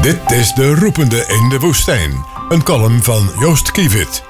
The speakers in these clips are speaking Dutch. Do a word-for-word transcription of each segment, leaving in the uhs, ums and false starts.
Dit is De Roepende in de Woestijn. Een column van Joost Kievit.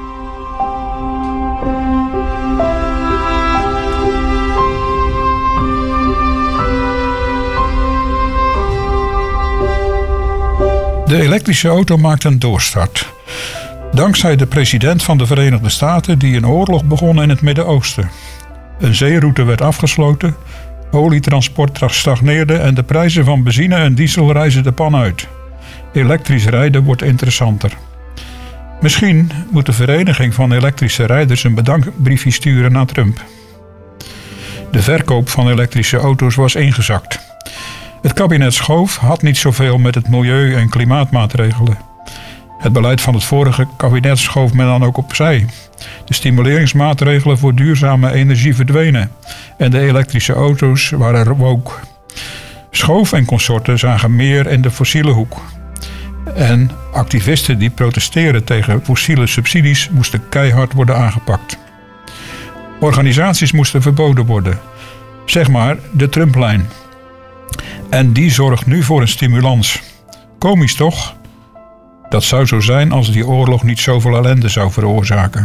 De elektrische auto maakt een doorstart. Dankzij de president van de Verenigde Staten die een oorlog begon in het Midden-Oosten. Een zeeroute werd afgesloten, olietransport stagneerde en de prijzen van benzine en diesel rijzen de pan uit. Elektrisch rijden wordt interessanter. Misschien moet de Vereniging van Elektrische Rijders een bedankbriefje sturen naar Trump. De verkoop van elektrische auto's was ingezakt. Het kabinet Schoof had niet zoveel met het milieu- en klimaatmaatregelen. Het beleid van het vorige kabinet schoof men dan ook opzij. De stimuleringsmaatregelen voor duurzame energie verdwenen en de elektrische auto's waren woke. Schoof en consorten zagen meer in de fossiele hoek. En activisten die protesteren tegen fossiele subsidies moesten keihard worden aangepakt. Organisaties moesten verboden worden. Zeg maar de Trump-lijn. En die zorgt nu voor een stimulans. Komisch toch? Dat zou zo zijn als die oorlog niet zoveel ellende zou veroorzaken.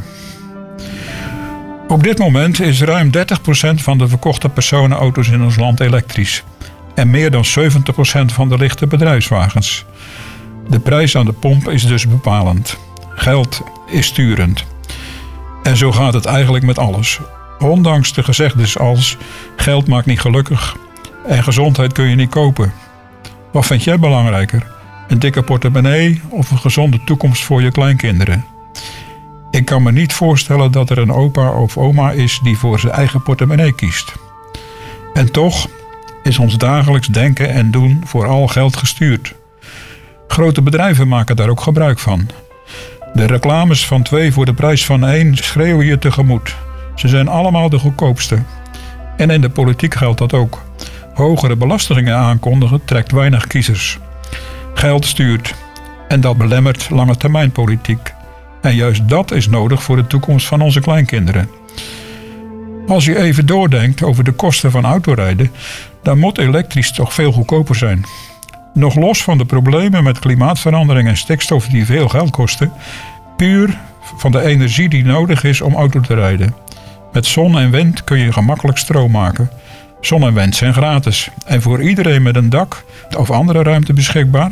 Op dit moment is ruim dertig procent van de verkochte personenauto's in ons land elektrisch. En meer dan zeventig procent van de lichte bedrijfswagens. De prijs aan de pomp is dus bepalend. Geld is sturend. En zo gaat het eigenlijk met alles. Ondanks de gezegdes als geld maakt niet gelukkig en gezondheid kun je niet kopen. Wat vind jij belangrijker? Een dikke portemonnee of een gezonde toekomst voor je kleinkinderen? Ik kan me niet voorstellen dat er een opa of oma is die voor zijn eigen portemonnee kiest. En toch is ons dagelijks denken en doen vooral geld gestuurd. Grote bedrijven maken daar ook gebruik van. De reclames van twee voor de prijs van één schreeuwen je tegemoet. Ze zijn allemaal de goedkoopste. En in de politiek geldt dat ook. Hogere belastingen aankondigen trekt weinig kiezers. Geld stuurt. En dat belemmert lange termijn politiek. En juist dat is nodig voor de toekomst van onze kleinkinderen. Als je even doordenkt over de kosten van autorijden, dan moet elektrisch toch veel goedkoper zijn. Nog los van de problemen met klimaatverandering en stikstof die veel geld kosten, puur van de energie die nodig is om auto te rijden. Met zon en wind kun je gemakkelijk stroom maken. Zon en wind zijn gratis en voor iedereen met een dak of andere ruimte beschikbaar.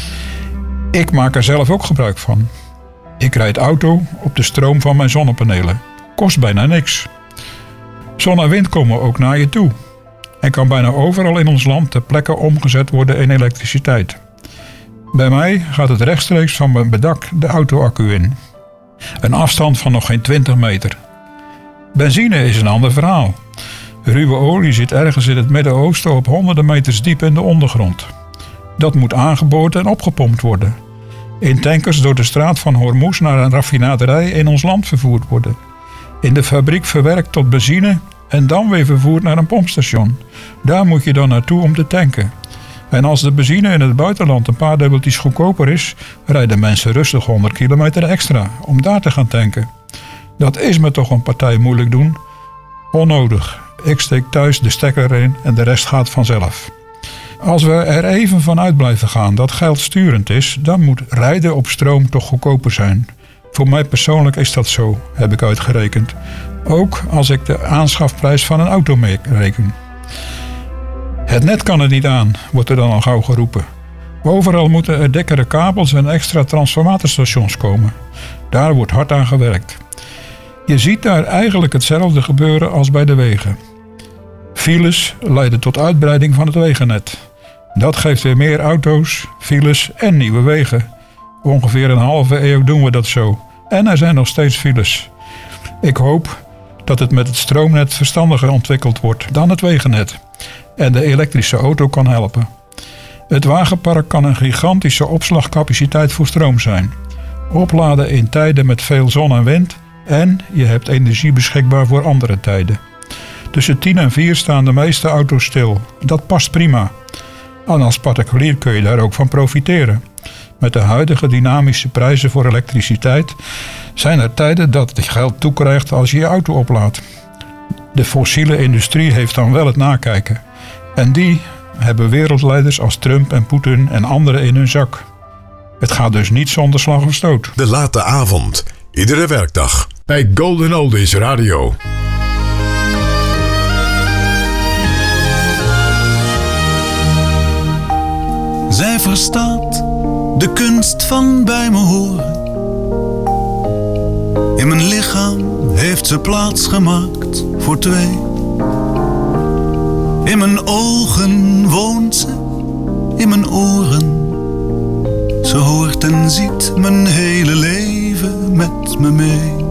Ik maak er zelf ook gebruik van. Ik rijd auto op de stroom van mijn zonnepanelen. Kost bijna niks. Zon en wind komen ook naar je toe. En kan bijna overal in ons land ter plekke omgezet worden in elektriciteit. Bij mij gaat het rechtstreeks van mijn bedak de auto-accu in. Een afstand van nog geen twintig meter. Benzine is een ander verhaal. Ruwe olie zit ergens in het Midden-Oosten op honderden meters diep in de ondergrond. Dat moet aangeboord en opgepompt worden. In tankers door de straat van Hormuz naar een raffinaderij in ons land vervoerd worden. In de fabriek verwerkt tot benzine en dan weer vervoerd naar een pompstation. Daar moet je dan naartoe om te tanken. En als de benzine in het buitenland een paar dubbeltjes goedkoper is, rijden mensen rustig honderd kilometer extra om daar te gaan tanken. Dat is me toch een partij moeilijk doen. Onnodig. Ik steek thuis de stekker erin en de rest gaat vanzelf. Als we er even van uit blijven gaan dat geld sturend is, dan moet rijden op stroom toch goedkoper zijn. Voor mij persoonlijk is dat zo, heb ik uitgerekend. Ook als ik de aanschafprijs van een auto meereken. Het net kan er niet aan, wordt er dan al gauw geroepen. Overal moeten er dikkere kabels en extra transformatorstations komen. Daar wordt hard aan gewerkt. Je ziet daar eigenlijk hetzelfde gebeuren als bij de wegen. Files leiden tot uitbreiding van het wegennet. Dat geeft weer meer auto's, files en nieuwe wegen. Ongeveer een halve eeuw doen we dat zo. En er zijn nog steeds files. Ik hoop dat het met het stroomnet verstandiger ontwikkeld wordt dan het wegennet. En de elektrische auto kan helpen. Het wagenpark kan een gigantische opslagcapaciteit voor stroom zijn. Opladen in tijden met veel zon en wind. En je hebt energie beschikbaar voor andere tijden. Tussen tien en vier staan de meeste auto's stil. Dat past prima. En als particulier kun je daar ook van profiteren. Met de huidige dynamische prijzen voor elektriciteit zijn er tijden dat je geld toekrijgt als je je auto oplaadt. De fossiele industrie heeft dan wel het nakijken. En die hebben wereldleiders als Trump en Poetin en anderen in hun zak. Het gaat dus niet zonder slag of stoot. De late avond, iedere werkdag, bij Golden Oldies Radio. Zij verstaat de kunst van bij me horen. In mijn lichaam heeft ze plaats gemaakt voor twee. In mijn ogen woont ze, in mijn oren. Ze hoort en ziet mijn hele leven met me mee.